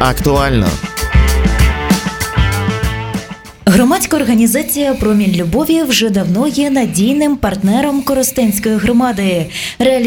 Актуально. Громадська організація «Промінь любові» вже давно є надійним партнером Коростенської громади.